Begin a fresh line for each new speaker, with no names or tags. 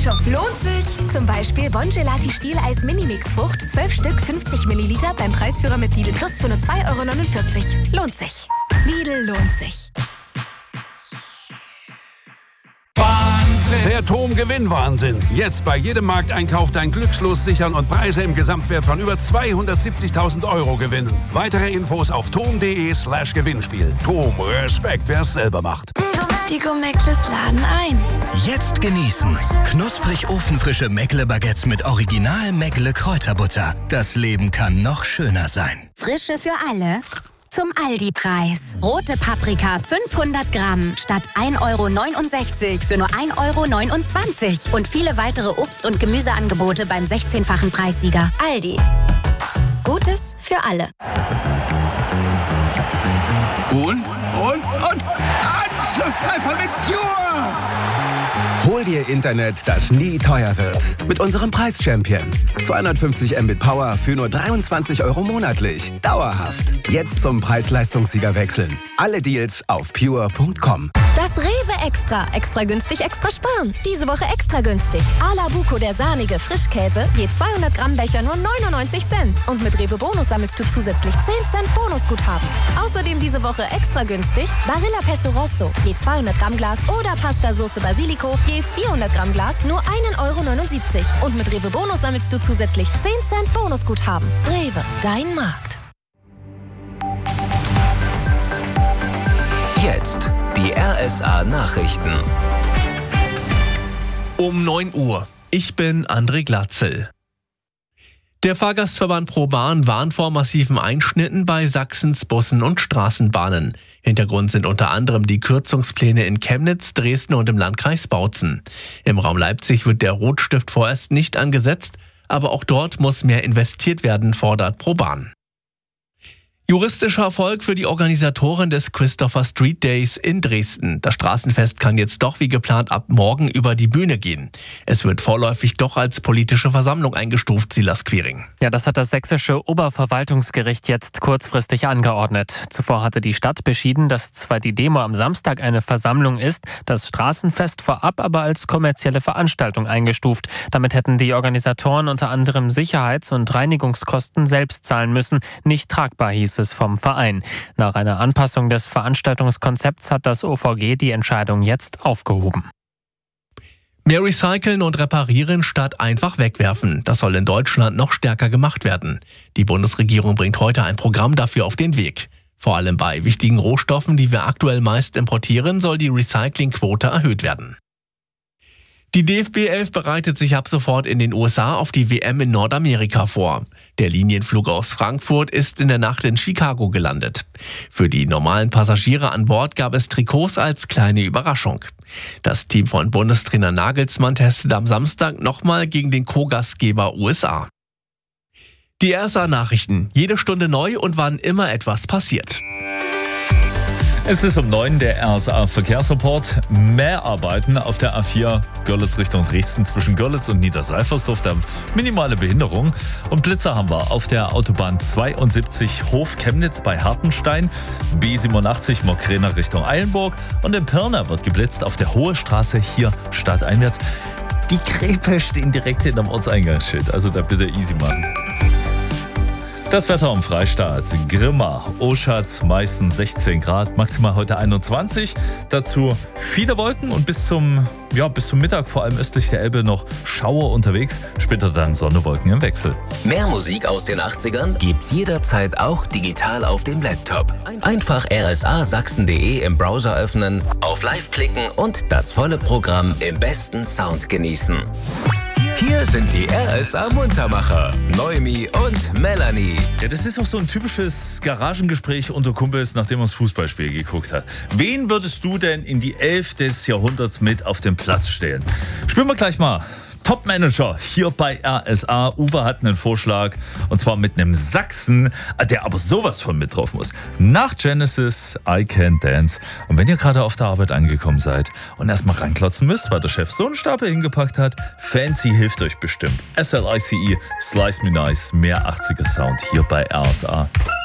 Überraschung.
Lohnt sich!
Zum Beispiel Bongelati Stieleis Minimix Frucht, 12 Stück, 50 Milliliter beim Preisführer mit Lidl Plus für nur 2,49 €. Lohnt sich. Lidl lohnt sich.
Der TOM-Gewinn-Wahnsinn. Jetzt bei jedem Markteinkauf dein Glückslos sichern und Preise im Gesamtwert von über 270.000 € gewinnen. Weitere Infos auf tom.de/Gewinnspiel. TOM, Respekt, wer es selber macht.
Die Go-Meckles laden ein.
Jetzt genießen. Knusprig ofenfrische Meckle-Baguettes mit Original Meckle-Kräuterbutter. Das Leben kann noch schöner sein.
Frische für alle. Zum Aldi-Preis. Rote Paprika 500 Gramm statt 1,69 € für nur 1,29 €. Und viele weitere Obst- und Gemüseangebote beim 16-fachen Preissieger. Aldi. Gutes für alle.
Und? Anschlusstreffer mit Pure!
Hol dir Internet, das nie teuer wird. Mit unserem Preis-Champion. 250 Mbit Power für nur 23 € monatlich. Dauerhaft. Jetzt zum Preis-Leistungssieger wechseln. Alle Deals auf pure.com.
Das Rewe Extra. Extra günstig, extra sparen. Diese Woche extra günstig. Ala Buco, der sahnige Frischkäse. Je 200 Gramm Becher nur 99 Cent. Und mit Rewe Bonus sammelst du zusätzlich 10 Cent Bonusguthaben. Außerdem diese Woche extra günstig Barilla Pesto Rosso. Je 200 Gramm Glas oder Pasta Sauce Basilico. Je 400 Gramm Glas nur 1,79 €. Und mit Rewe Bonus sammelst du zusätzlich 10 Cent Bonusguthaben. Rewe, dein Markt.
Jetzt die RSA-Nachrichten.
Um 9 Uhr. Ich bin André Glatzel. Der Fahrgastverband ProBahn warnt vor massiven Einschnitten bei Sachsens Bussen und Straßenbahnen. Hintergrund sind unter anderem die Kürzungspläne in Chemnitz, Dresden und im Landkreis Bautzen. Im Raum Leipzig wird der Rotstift vorerst nicht angesetzt, aber auch dort muss mehr investiert werden, fordert ProBahn. Juristischer Erfolg für die Organisatoren des Christopher Street Days in Dresden. Das Straßenfest kann jetzt doch wie geplant ab morgen über die Bühne gehen. Es wird vorläufig doch als politische Versammlung eingestuft, Silas Quiring.
Ja, das hat das sächsische Oberverwaltungsgericht jetzt kurzfristig angeordnet. Zuvor hatte die Stadt beschieden, dass zwar die Demo am Samstag eine Versammlung ist, das Straßenfest vorab aber als kommerzielle Veranstaltung eingestuft. Damit hätten die Organisatoren unter anderem Sicherheits- und Reinigungskosten selbst zahlen müssen. Nicht tragbar, hieß es vom Verein. Nach einer Anpassung des Veranstaltungskonzepts hat das OVG die Entscheidung jetzt aufgehoben.
Mehr recyceln und reparieren statt einfach wegwerfen. Das soll in Deutschland noch stärker gemacht werden. Die Bundesregierung bringt heute ein Programm dafür auf den Weg. Vor allem bei wichtigen Rohstoffen, die wir aktuell meist importieren, soll die Recyclingquote erhöht werden. Die DFB 11 bereitet sich ab sofort in den USA auf die WM in Nordamerika vor. Der Linienflug aus Frankfurt ist in der Nacht in Chicago gelandet. Für die normalen Passagiere an Bord gab es Trikots als kleine Überraschung. Das Team von Bundestrainer Nagelsmann testet am Samstag nochmal gegen den Co-Gastgeber USA. Die RSA-Nachrichten. Jede Stunde neu und wann immer etwas passiert.
Es ist um 9 der RSA-Verkehrsreport. Mehrarbeiten auf der A4 Görlitz Richtung Dresden zwischen Görlitz und Niederseifersdorf. Da minimale Behinderung. Und Blitzer haben wir auf der Autobahn 72 Hof-Chemnitz bei Hartenstein, B87 Mokrena Richtung Eilenburg und in Pirna wird geblitzt auf der Hohe Straße hier stadteinwärts. Die Kräpe stehen direkt hinterm Ortseingangsschild, also da bitte easy machen. Das Wetter im Freistaat. Grimma, Oschatz, meistens 16 Grad, maximal heute 21. Dazu viele Wolken und bis zum Mittag vor allem östlich der Elbe noch Schauer unterwegs. Später dann Sonne, Wolken im Wechsel.
Mehr Musik aus den 80ern gibt's jederzeit auch digital auf dem Laptop. Einfach rsasachsen.de im Browser öffnen, auf Live klicken und das volle Programm im besten Sound genießen. Hier sind die RSA-Muntermacher, Noemi und Melanie.
Ja, das ist auch so ein typisches Garagengespräch unter Kumpels, nachdem man das Fußballspiel geguckt hat. Wen würdest du denn in die 11 des Jahrhunderts mit auf den Platz stellen? Spielen wir gleich mal. Top-Manager hier bei RSA. Uwe hat einen Vorschlag und zwar mit einem Sachsen, der aber sowas von mit drauf muss. Nach Genesis, I Can Dance. Und wenn ihr gerade auf der Arbeit angekommen seid und erstmal ranklotzen müsst, weil der Chef so einen Stapel hingepackt hat, Fancy hilft euch bestimmt. SLICE, Slice Me Nice, mehr 80er Sound hier bei RSA.